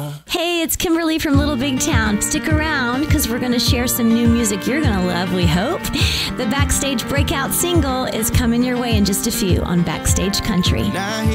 Hey, it's Kimberly from Little Big Town. Stick around because we're going to share some new music you're going to love, we hope. The Backstage breakout single is coming your way in just a few on Backstage Country.